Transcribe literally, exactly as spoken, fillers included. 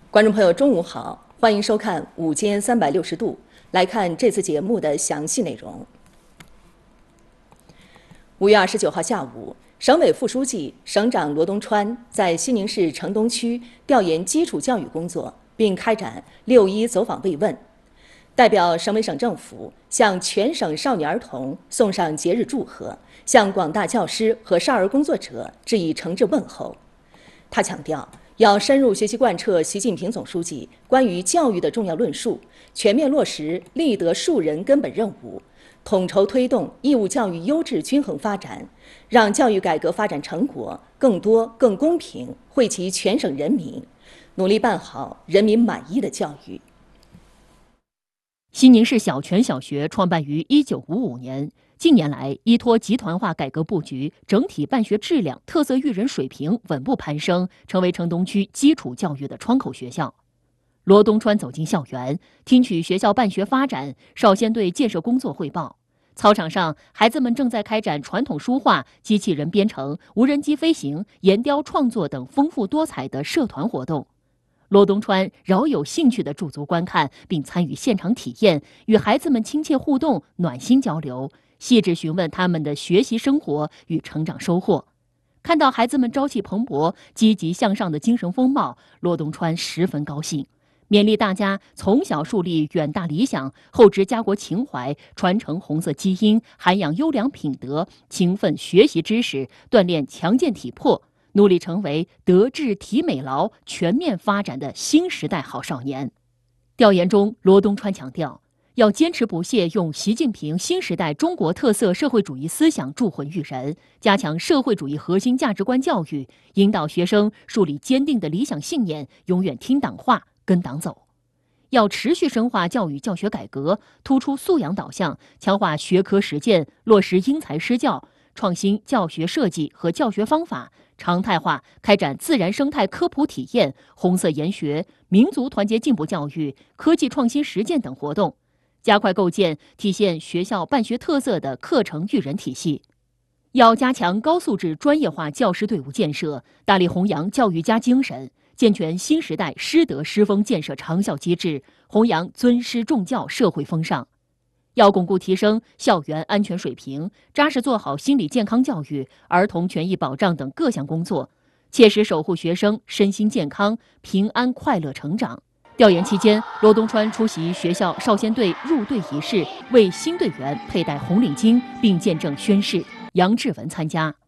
观众朋友，中午好，欢迎收看《午间三百六十度》，来看这次节目的详细内容。五月二十九号下午，省委副书记、省长罗东川在西宁市城东区调研基础教育工作，并开展六一走访慰问，代表省委省政府向全省少年儿童送上节日祝贺，向广大教师和少儿工作者致以诚挚问候。他强调，要深入学习贯彻习近平总书记关于教育的重要论述，全面落实立德树人根本任务，统筹推动义务教育优质均衡发展，让教育改革发展成果更多、更公平惠及全省人民，努力办好人民满意的教育。 西宁市小泉小学创办于一九五五年，近年来依托集团化改革布局，整体办学质量、特色育人水平稳步攀升，成为城东区基础教育的窗口学校。罗东川走进校园，听取学校办学发展、少先队建设工作汇报。操场上，孩子们正在开展传统书画、机器人编程、无人机飞行、岩雕创作等丰富多彩的社团活动。罗东川饶有兴趣地驻足观看，并参与现场体验，与孩子们亲切互动、暖心交流，细致询问他们的学习生活与成长收获。看到孩子们朝气蓬勃、积极向上的精神风貌，罗东川十分高兴，勉励大家从小树立远大理想，厚植家国情怀，传承红色基因，涵养优良品德，勤奋学习知识，锻炼强健体魄，努力成为德智体美劳全面发展的新时代好少年。调研中，罗东川强调，要坚持不懈用习近平新时代中国特色社会主义思想铸魂育人，加强社会主义核心价值观教育，引导学生树立坚定的理想信念，永远听党话、跟党走。要持续深化教育教学改革，突出素养导向，强化学科实践，落实因材施教，创新教学设计和教学方法，常态化开展自然生态科普体验、红色研学、民族团结进步教育、科技创新实践等活动，加快构建体现学校办学特色的课程育人体系。要加强高素质专业化教师队伍建设，大力弘扬教育家精神，健全新时代师德师风建设长效机制，弘扬尊师重教社会风尚。要巩固提升校园安全水平，扎实做好心理健康教育、儿童权益保障等各项工作，切实守护学生身心健康、平安快乐成长。调研期间，罗东川出席学校少先队入队仪式，为新队员佩戴红领巾并见证宣誓。杨志文参加。